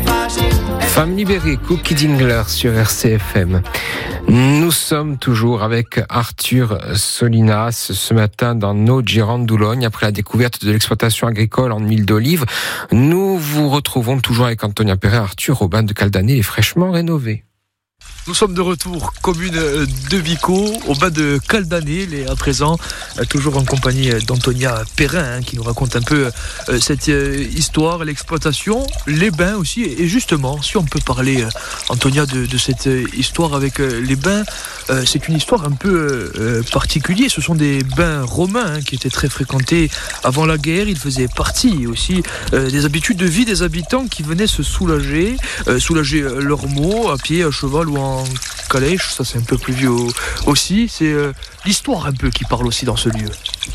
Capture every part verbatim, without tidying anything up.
Femme libérée, Cookie Dingler sur R C F M. Nous sommes toujours avec Arthur Solinas ce matin dans nos Gironde-Doulogne. Après la découverte de l'exploitation agricole en huile d'olive, nous vous retrouvons toujours avec Antonia Perret. Arthur, au bain de Caldané est fraîchement rénové. Nous sommes de retour, commune de Vico, au bas de Caldané, et à présent, toujours en compagnie d'Antonia Perret, hein, qui nous raconte un peu euh, cette euh, histoire, l'exploitation, les bains aussi. Et justement, si on peut parler, euh, Antonia, de, de cette euh, histoire avec euh, les bains, euh, c'est une histoire un peu euh, particulière. Ce sont des bains romains hein, qui étaient très fréquentés avant la guerre. Ils faisaient partie aussi euh, des habitudes de vie des habitants qui venaient se soulager, euh, soulager leurs maux à pied, à cheval ou en calèche. Ça c'est un peu plus vieux aussi. C'est euh, l'histoire un peu qui parle aussi dans ce lieu.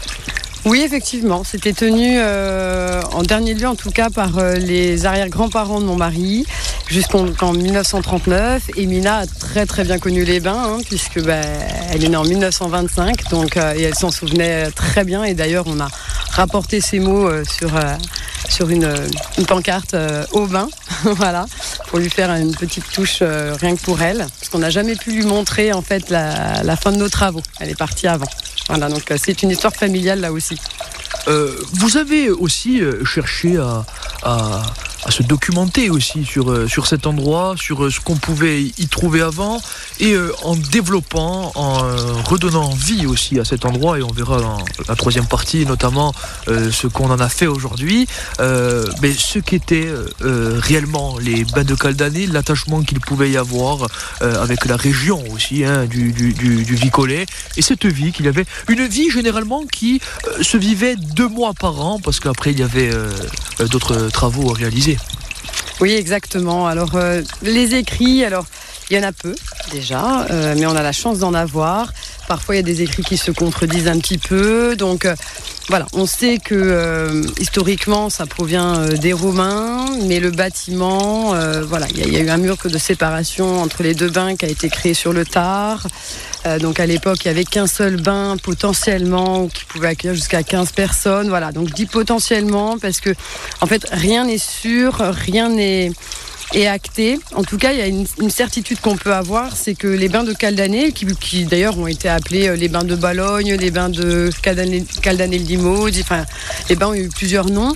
Oui, effectivement, c'était tenu euh, en dernier lieu en tout cas par euh, les arrière-grands-parents de mon mari jusqu'en dix-neuf cent trente-neuf. Et Mina a très très bien connu les bains hein, puisque bah, elle est née en dix-neuf cent vingt-cinq donc, euh, et elle s'en souvenait très bien. Et d'ailleurs on a rapporté ces mots euh, sur, euh, sur une, une pancarte euh, au bain voilà, pour lui faire une petite touche euh, rien que pour elle, parce qu'on n'a jamais pu lui montrer en fait la, la fin de nos travaux. Elle est partie avant. Voilà, donc euh, c'est une histoire familiale là aussi. Euh, vous avez aussi euh, cherché à, à, à se documenter aussi sur, euh, sur cet endroit, sur euh, ce qu'on pouvait y trouver avant, et euh, en développant, en euh, redonnant vie aussi à cet endroit, et on verra dans la troisième partie notamment euh, ce qu'on en a fait aujourd'hui, euh, mais ce qu'étaient euh, réellement les bains de Caldané, l'attachement qu'il pouvait y avoir euh, avec la région aussi hein, du, du, du, du Vicolais, et cette vie qu'il y avait, une vie généralement qui euh, se vivait deux mois par an, parce qu'après il y avait euh, d'autres travaux à réaliser. Oui, exactement. Alors, euh, les écrits, alors, il y en a peu, déjà, euh, mais on a la chance d'en avoir. Parfois, il y a des écrits qui se contredisent un petit peu. Donc, euh, voilà, on sait que, euh, historiquement, ça provient euh, des Romains, mais le bâtiment, euh, voilà, il y, y a eu un mur de séparation entre les deux bains qui a été créé sur le tard. Euh, donc à l'époque, il n'y avait qu'un seul bain potentiellement qui pouvait accueillir jusqu'à quinze personnes. Voilà, donc je dis potentiellement parce que en fait rien n'est sûr, rien n'est est acté. En tout cas, il y a une, une certitude qu'on peut avoir, c'est que les bains de Caldané, qui, qui d'ailleurs ont été appelés les bains de Balogne, les bains de Caldané, Caldané-le-Limoges, enfin les bains ont eu plusieurs noms.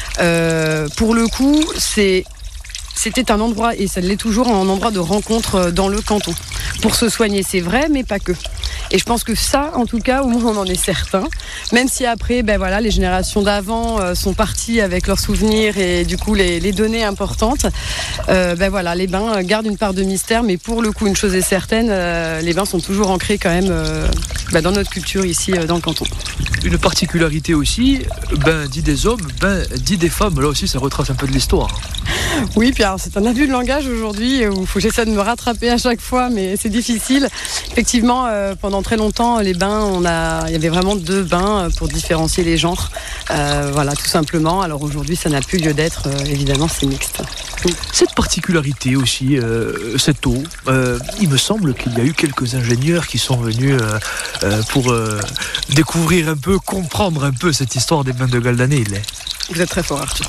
Euh, pour le coup, c'est C'était un endroit, et ça l'est toujours, un endroit de rencontre dans le canton. Pour se soigner, c'est vrai, mais pas que. Et je pense que ça, en tout cas, au moins on en est certain. Même si après, ben voilà, les générations d'avant euh, sont parties avec leurs souvenirs et du coup les, les données importantes. Euh, ben voilà, les bains gardent une part de mystère, mais pour le coup, une chose est certaine, euh, les bains sont toujours ancrés quand même euh, ben dans notre culture ici, euh, dans le canton. Une particularité aussi, bain dit des hommes, bain dit des femmes. Là aussi, ça retrace un peu de l'histoire. Oui, puis alors c'est un abus de langage aujourd'hui où il faut que j'essaie de me rattraper à chaque fois, mais c'est difficile. Effectivement, euh, pendant très longtemps, les bains, on a, il y avait vraiment deux bains pour différencier les genres. Euh, voilà, tout simplement. Alors aujourd'hui, ça n'a plus lieu d'être. Euh, évidemment, c'est mixte. Cette particularité aussi, euh, cette eau, euh, il me semble qu'il y a eu quelques ingénieurs qui sont venus euh, euh, pour euh, découvrir un peu, comprendre un peu cette histoire des bains de Caldané. Vous êtes très fort, Arthur.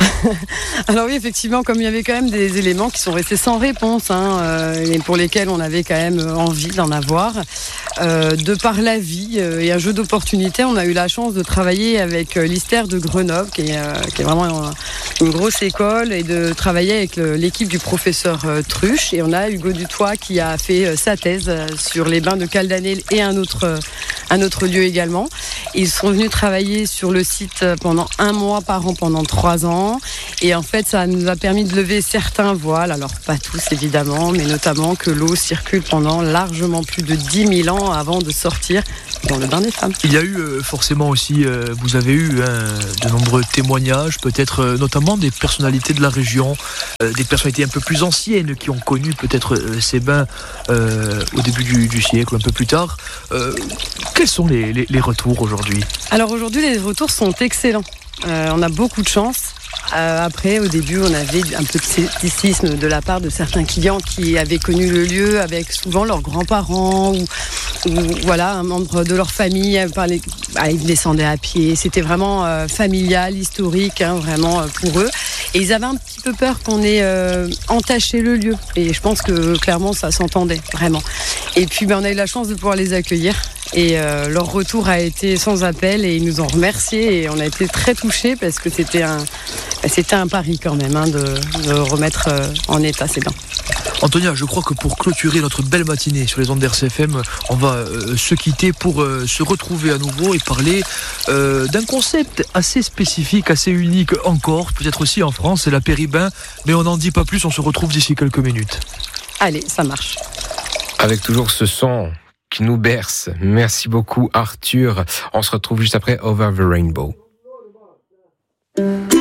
Alors oui, effectivement, comme il y avait quand même des éléments qui sont restés sans réponse, hein, euh, et pour lesquels on avait quand même envie d'en avoir, euh, de par la vie euh, et un jeu d'opportunités, on a eu la chance de travailler avec euh, l'I S T E R de Grenoble, qui est, euh, qui est vraiment une, une grosse école, et de travailler avec le, l'équipe du professeur euh, Truche. Et on a Hugo Dutoit qui a fait euh, sa thèse euh, sur les bains de Caldané et un autre, euh, un autre lieu également. Ils sont venus travailler sur le site pendant un mois par an pendant trois ans. Et en fait, ça nous a permis de lever certains voiles, alors pas tous évidemment, mais notamment que l'eau circule pendant largement plus de dix mille ans avant de sortir dans le bain des femmes. Il y a eu euh, forcément aussi, euh, vous avez eu hein, de nombreux témoignages, peut-être euh, notamment des personnalités de la région, euh, des personnalités un peu plus anciennes qui ont connu peut-être euh, ces bains euh, au début du, du siècle, un peu plus tard. Euh, quels sont les, les, les retours aujourd'hui ? Alors aujourd'hui, les retours sont excellents. Euh, on a beaucoup de chance. Euh, après, au début, on avait un peu de scepticisme de la part de certains clients qui avaient connu le lieu avec souvent leurs grands-parents ou, ou voilà, un membre de leur famille. Parlait, bah, ils descendaient à pied. C'était vraiment euh, familial, historique, hein, vraiment euh, pour eux. Et ils avaient un petit peu peur qu'on ait euh, entaché le lieu. Et je pense que clairement, ça s'entendait vraiment. Et puis, ben, on a eu la chance de pouvoir les accueillir. Et euh, leur retour a été sans appel et ils nous ont remerciés et on a été très touchés parce que c'était un, c'était un pari quand même hein, de, de remettre euh, en état ces dents. Antonia, je crois que pour clôturer notre belle matinée sur les ondes d'R C F M, on va euh, se quitter pour euh, se retrouver à nouveau et parler euh, d'un concept assez spécifique, assez unique encore, peut-être aussi en France, c'est la péribin, mais on n'en dit pas plus, on se retrouve d'ici quelques minutes. Allez, ça marche. Avec toujours ce son qui nous berce. Merci beaucoup Arthur. On se retrouve juste après Over the Rainbow.